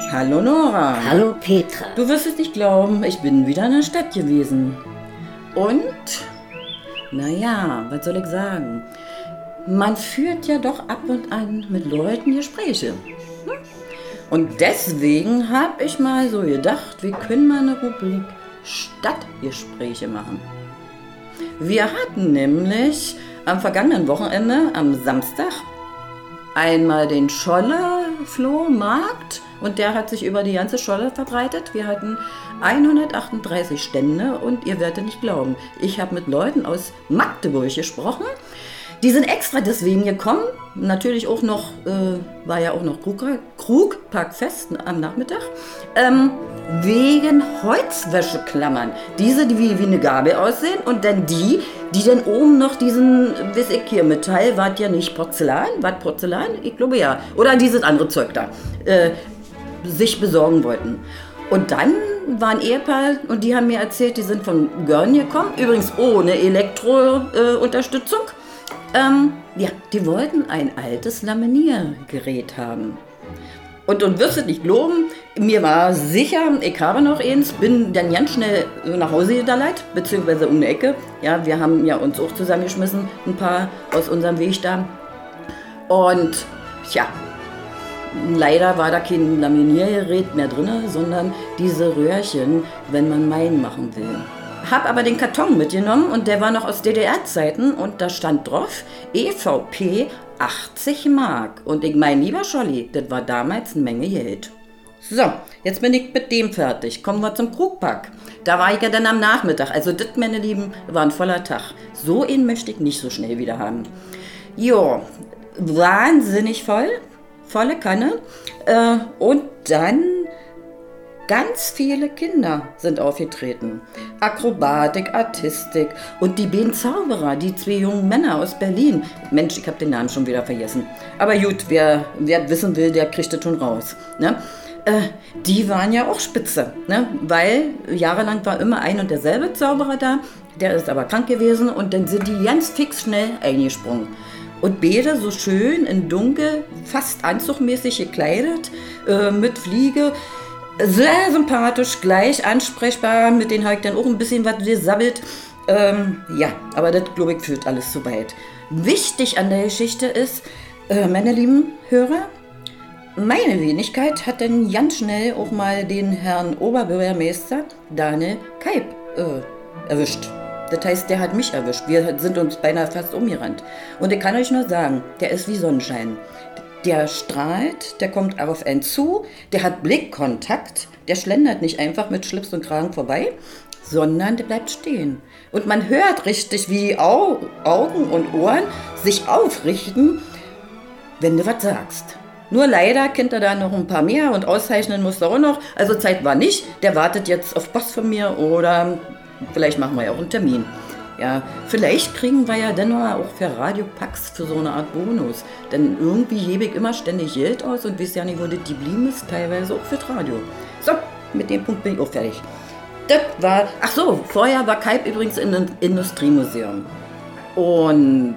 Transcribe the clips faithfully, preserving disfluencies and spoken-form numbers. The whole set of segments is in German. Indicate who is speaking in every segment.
Speaker 1: Hallo Nora.
Speaker 2: Hallo Petra.
Speaker 1: Du wirst es nicht glauben, ich bin wieder in der Stadt gewesen. Und, naja, was soll ich sagen? Man führt ja doch ab und an mit Leuten Gespräche. Hm? Und deswegen habe ich mal so gedacht, wir können mal eine Rubrik Stadtgespräche machen. Wir hatten nämlich am vergangenen Wochenende, am Samstag, einmal den Scholle-Flohmarkt und der hat sich über die ganze Scholle verbreitet. Wir hatten hundertachtunddreißig Stände und ihr werdet nicht glauben, ich habe mit Leuten aus Magdeburg gesprochen. Die sind extra deswegen gekommen. Natürlich auch noch, äh, war ja auch noch Krug, Krugparkfest am Nachmittag. Ähm, wegen Holzwäscheklammern. Diese, die wie, wie eine Gabel aussehen und dann die, die dann oben noch diesen, weiß ich hier, Metall, war ja nicht Porzellan, war Porzellan? Ich glaube ja. Oder dieses andere Zeug da, äh, sich besorgen wollten. Und dann war ein Ehepaar und die haben mir erzählt, die sind von Görn gekommen, übrigens ohne Elektro-Unterstützung. Äh, Ähm, ja, die wollten ein altes Laminiergerät haben. Und, und wirst du nicht glauben, mir war sicher, ich habe noch eins, bin dann ganz schnell nach Hause gedallert, beziehungsweise um die Ecke. Ja, wir haben ja uns auch zusammengeschmissen, ein paar aus unserem Weg da. Und, tja, leider war da kein Laminiergerät mehr drin, sondern diese Röhrchen, wenn man Main machen will. Hab aber den Karton mitgenommen und der war noch aus D D R-Zeiten und da stand drauf E V P achtzig Mark. Und ich mein, lieber Scholli, das war damals eine Menge Geld. So, jetzt bin ich mit dem fertig. Kommen wir zum Krugpack. Da war ich ja dann am Nachmittag. Also das, meine Lieben, war ein voller Tag. So ihn möchte ich nicht so schnell wieder haben. Jo, wahnsinnig voll. Volle Kanne. Äh, und dann ganz viele Kinder sind aufgetreten. Akrobatik, Artistik und die beiden Zauberer, die zwei jungen Männer aus Berlin. Mensch, ich habe den Namen schon wieder vergessen. Aber gut, wer, wer wissen will, der kriegt das schon raus. Ne? Äh, die waren ja auch spitze, ne? Weil jahrelang war immer ein und derselbe Zauberer da. Der ist aber krank gewesen und dann sind die ganz fix schnell eingesprungen. Und beide so schön in dunkel, fast anzugmäßig gekleidet, äh, mit Fliege. Sehr sympathisch, gleich ansprechbar, mit denen habe ich dann auch ein bisschen was gesabbelt. Ähm, ja, aber das, glaube ich, führt alles zu weit. Wichtig an der Geschichte ist, äh, meine lieben Hörer, meine Wenigkeit hat dann ganz schnell auch mal den Herrn Oberbürgermeister Daniel Keib äh, erwischt. Das heißt, der hat mich erwischt. Wir sind uns beinahe fast umgerannt. Und ich kann euch nur sagen, der ist wie Sonnenschein. Der strahlt, der kommt auf einen zu, der hat Blickkontakt, der schlendert nicht einfach mit Schlips und Kragen vorbei, sondern der bleibt stehen. Und man hört richtig, wie die Au- Augen und Ohren sich aufrichten, wenn du was sagst. Nur leider kennt er da noch ein paar mehr und auszeichnen muss er auch noch. Also Zeit war nicht, der wartet jetzt auf Post von mir oder vielleicht machen wir ja auch einen Termin. Ja, vielleicht kriegen wir ja dennoch auch für Radiopacks für so eine Art Bonus. Denn irgendwie hebe ich immer ständig Geld aus und weiß ja nicht, wo das geblieben ist, teilweise auch für das Radio. So, mit dem Punkt bin ich auch fertig. Das war, ach so, vorher war Kalb übrigens in einem Industriemuseum. Und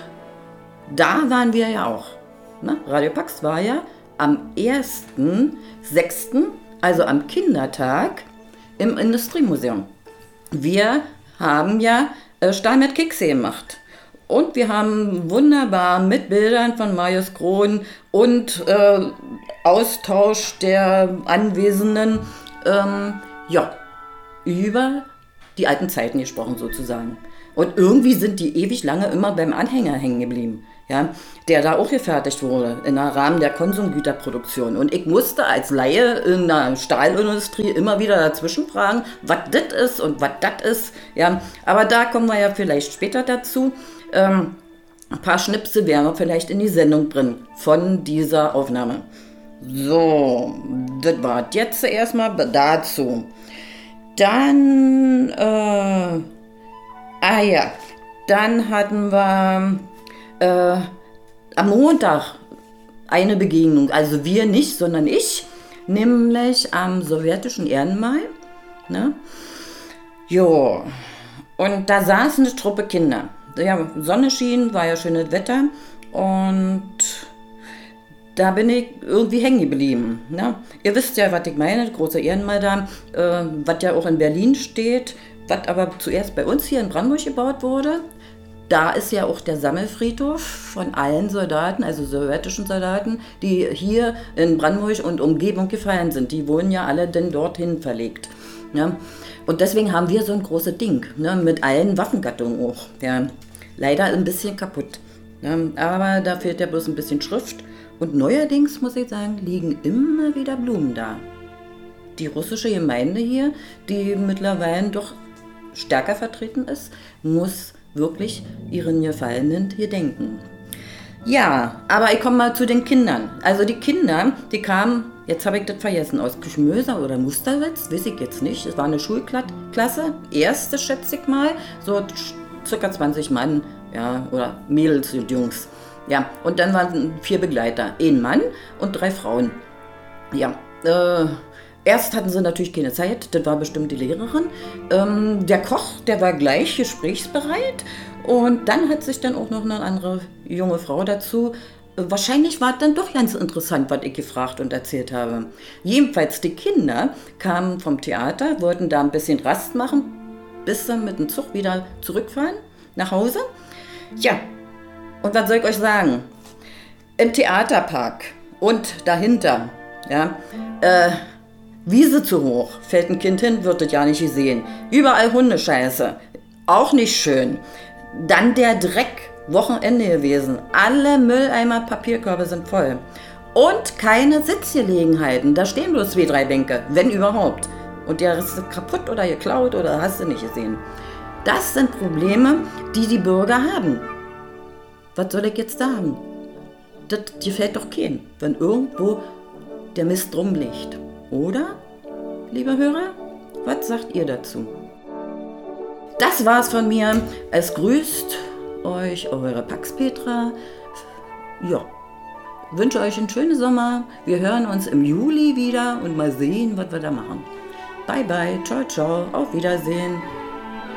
Speaker 1: da waren wir ja auch. Ne? Radiopacks war ja am ersten sechsten, also am Kindertag, im Industriemuseum. Wir haben ja äh, Stahl mit Kekse gemacht. Und wir haben wunderbar mit Bildern von Marius Krohn und äh, Austausch der Anwesenden ähm, ja, über die alten Zeiten gesprochen sozusagen. Und irgendwie sind die ewig lange immer beim Anhänger hängen geblieben, ja, der da auch gefertigt wurde, im Rahmen der Konsumgüterproduktion. Und ich musste als Laie in der Stahlindustrie immer wieder dazwischen fragen, was das ist und was das ist. Ja. Aber da kommen wir ja vielleicht später dazu. Ähm, ein paar Schnipsel werden wir vielleicht in die Sendung bringen von dieser Aufnahme. So, das war jetzt zuerst mal dazu. Dann, äh, ah ja, dann hatten wir äh, am Montag eine Begegnung, also wir nicht, sondern ich, nämlich am sowjetischen Ehrenmal. Ne? Jo, und da saß eine Truppe Kinder. Ja, Sonne schien, war ja schönes Wetter und da bin ich irgendwie hängen geblieben. Ne? Ihr wisst ja, was ich meine, große Ehrenmalm, äh, was ja auch in Berlin steht, was aber zuerst bei uns hier in Brandenburg gebaut wurde. Da ist ja auch der Sammelfriedhof von allen Soldaten, also sowjetischen Soldaten, die hier in Brandenburg und Umgebung gefallen sind. Die wurden ja alle dann dorthin verlegt. Ne? Und deswegen haben wir so ein großes Ding, ne? Mit allen Waffengattungen auch. Ja. Leider ein bisschen kaputt. Ne? Aber da fehlt ja bloß ein bisschen Schrift. Und neuerdings, muss ich sagen, liegen immer wieder Blumen da. Die russische Gemeinde hier, die mittlerweile doch stärker vertreten ist, muss wirklich ihren Gefallenen gedenken. Ja, aber ich komme mal zu den Kindern. Also die Kinder, die kamen, jetzt habe ich das vergessen, aus Küchmöser oder Musterwitz, weiß ich jetzt nicht. Es war eine Schulklasse, erste schätze ich mal, so circa zwanzig Mann, ja, oder Mädels und Jungs. Ja, und dann waren vier Begleiter, ein Mann und drei Frauen. Ja, äh, erst hatten sie natürlich keine Zeit, das war bestimmt die Lehrerin. Ähm, der Koch, der war gleich gesprächsbereit und dann hat sich dann auch noch eine andere junge Frau dazu. Wahrscheinlich war es dann doch ganz interessant, was ich gefragt und erzählt habe. Jedenfalls die Kinder kamen vom Theater, wollten da ein bisschen Rast machen, bis dann mit dem Zug wieder zurückfahren nach Hause. Ja, und was soll ich euch sagen? Im Theaterpark und dahinter, ja, äh, Wiese zu hoch, fällt ein Kind hin, wird das ja nicht gesehen. Überall Hundescheiße, auch nicht schön. Dann der Dreck, Wochenende gewesen. Alle Mülleimer, Papierkörbe sind voll. Und keine Sitzgelegenheiten, da stehen bloß zwei, drei Bänke, wenn überhaupt. Und der Rest ist kaputt oder geklaut oder hast du nicht gesehen. Das sind Probleme, die die Bürger haben. Was soll ich jetzt sagen? Das gefällt doch keinem, wenn irgendwo der Mist drum liegt. Oder, liebe Hörer, was sagt ihr dazu? Das war's von mir. Es grüßt euch eure Pax Petra. Ja, wünsche euch einen schönen Sommer. Wir hören uns im Juli wieder und mal sehen, was wir da machen. Bye bye, ciao, ciao, auf Wiedersehen.